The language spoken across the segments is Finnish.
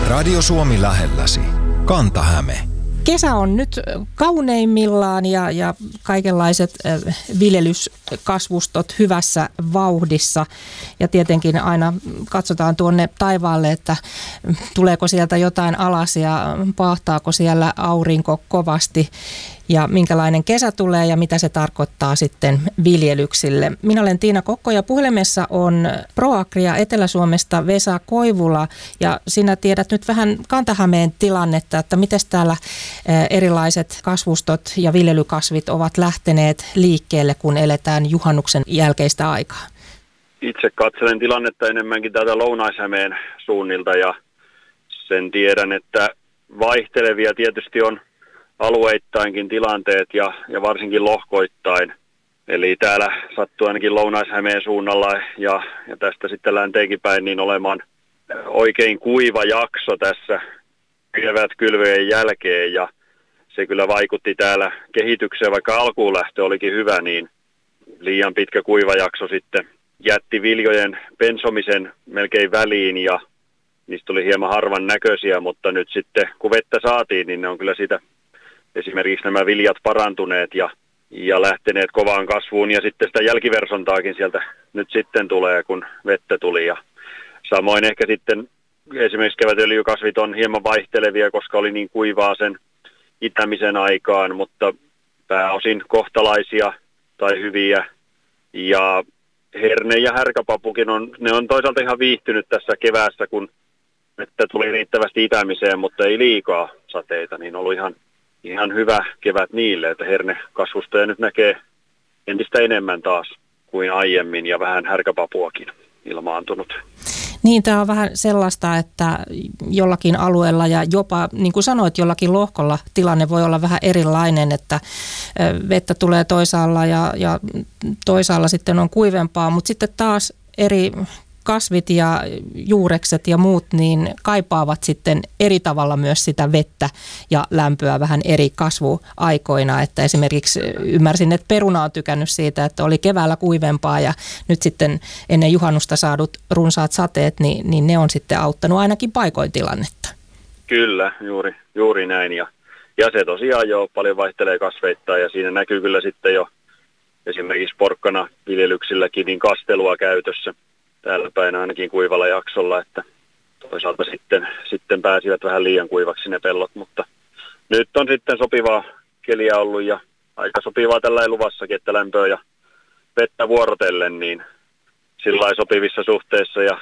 Radio Suomi lähelläsi. Kanta-Häme. Kesä on nyt kauneimmillaan ja kaikenlaiset viljelyskasvustot hyvässä vauhdissa. Ja tietenkin aina katsotaan tuonne taivaalle, että tuleeko sieltä jotain alas ja paahtaako siellä aurinko kovasti. Ja minkälainen kesä tulee ja mitä se tarkoittaa sitten viljelyksille. Minä olen Tiina Kokko ja puhelimessa on ProAgria Etelä-Suomesta Vesa Koivula. Ja sinä tiedät nyt vähän Kanta-Hämeen tilannetta, että miten täällä erilaiset kasvustot ja viljelykasvit ovat lähteneet liikkeelle, kun eletään juhannuksen jälkeistä aikaa. Itse katselen tilannetta enemmänkin täältä Lounais-Hämeen suunnilta ja sen tiedän, että vaihtelevia tietysti on alueittainkin tilanteet ja varsinkin lohkoittain. Eli täällä sattuu ainakin Lounais-Hämeen suunnalla ja tästä sitten länteenkin päin niin olemaan oikein kuiva jakso tässä kevätkylvöjen jälkeen. Ja se kyllä vaikutti täällä kehitykseen, vaikka alkuun lähtö olikin hyvä, niin liian pitkä kuiva jakso sitten jätti viljojen pensomisen melkein väliin ja niistä tuli hieman harvan näköisiä, mutta nyt sitten kun vettä saatiin, niin ne on kyllä siitä esimerkiksi nämä viljat parantuneet ja lähteneet kovaan kasvuun ja sitten sitä jälkiversontaakin sieltä nyt sitten tulee, kun vettä tuli. Ja samoin ehkä sitten esimerkiksi kevätöljykasvit on hieman vaihtelevia, koska oli niin kuivaa sen itämisen aikaan, mutta pääosin kohtalaisia tai hyviä. Ja herne ja härkäpapukin ne on toisaalta ihan viihtynyt tässä keväässä, kun vettä tuli riittävästi itämiseen, mutta ei liikaa sateita, niin on ollut ihan hyvä kevät niille, että hernekasvustoja nyt näkee entistä enemmän taas kuin aiemmin ja vähän härkäpapuakin ilmaantunut. Niin, tämä on vähän sellaista, että jollakin alueella ja jopa, niin kuin sanoit, jollakin lohkolla tilanne voi olla vähän erilainen, että vettä tulee toisaalla ja toisaalla sitten on kuivempaa, mutta sitten taas eri kasvit ja juurekset ja muut niin kaipaavat sitten eri tavalla myös sitä vettä ja lämpöä vähän eri kasvuaikoina. Että esimerkiksi ymmärsin, että peruna on tykännyt siitä, että oli keväällä kuivempaa ja nyt sitten ennen juhannusta saadut runsaat sateet, niin ne on sitten auttanut ainakin paikoin tilannetta. Kyllä, juuri näin. Ja se tosiaan jo paljon vaihtelee kasveittain ja siinä näkyy kyllä sitten jo esimerkiksi porkkana viljelyksilläkin niin kastelua käytössä. Täällä päin ainakin kuivalla jaksolla, että toisaalta sitten pääsivät vähän liian kuivaksi ne pellot, mutta nyt on sitten sopivaa keliä ollut ja aika sopivaa tällä luvassakin, että lämpöä ja vettä vuorotellen niin sillä lailla sopivissa suhteissa ja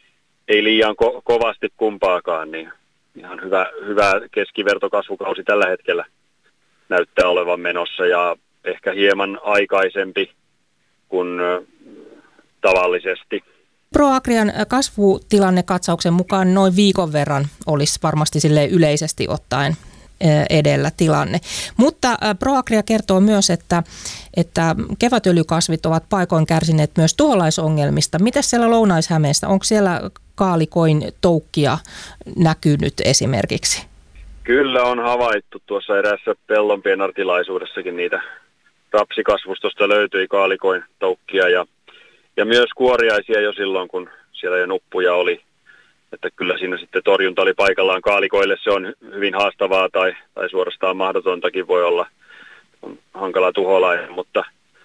ei liian kovasti kumpaakaan, niin ihan hyvä keskivertokasvukausi tällä hetkellä näyttää olevan menossa ja ehkä hieman aikaisempi kuin tavallisesti. ProAgrian kasvutilannekatsauksen mukaan noin viikon verran olisi varmasti silleen yleisesti ottaen edellä tilanne. Mutta ProAgria kertoo myös, että kevätöljykasvit ovat paikoin kärsineet myös tuholaisongelmista. Mitäs siellä Lounais-Hämeessä? Onko siellä kaalikoin toukkia näkynyt esimerkiksi? Kyllä on havaittu tuossa eräässä pellonpienartilaisuudessakin niitä rapsikasvustosta löytyi kaalikoin toukkia ja myös kuoriaisia jo silloin, kun siellä jo nuppuja oli. Että kyllä siinä sitten torjunta oli paikallaan. Kaalikoille se on hyvin haastavaa tai suorastaan mahdotontakin voi olla. On hankala tuholainen, mutta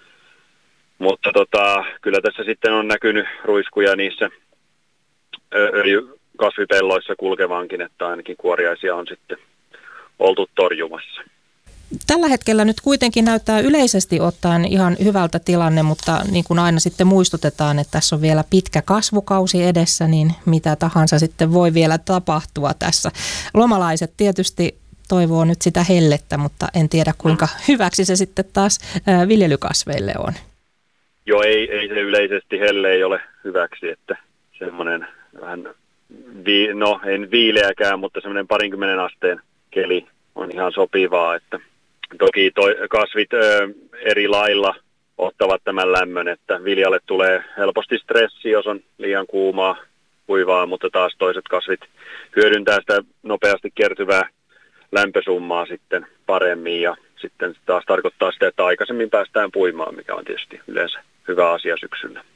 kyllä tässä sitten on näkynyt ruiskuja niissä öljykasvipelloissa kulkevankin, että ainakin kuoriaisia on sitten oltu torjumassa. Tällä hetkellä nyt kuitenkin näyttää yleisesti ottaen ihan hyvältä tilanne, mutta niin kuin aina sitten muistutetaan, että tässä on vielä pitkä kasvukausi edessä, niin mitä tahansa sitten voi vielä tapahtua tässä. Lomalaiset tietysti toivoo nyt sitä hellettä, mutta en tiedä kuinka hyväksi se sitten taas viljelykasveille on. Joo, ei se yleisesti helle ei ole hyväksi, että semmoinen vähän, en viileäkään, mutta semmoinen 20 asteen keli on ihan sopivaa, että toki kasvit eri lailla ottavat tämän lämmön, että viljalle tulee helposti stressi, jos on liian kuivaa, mutta taas toiset kasvit hyödyntää sitä nopeasti kertyvää lämpösummaa sitten paremmin ja sitten taas tarkoittaa sitä, että aikaisemmin päästään puimaan, mikä on tietysti yleensä hyvä asia syksyllä.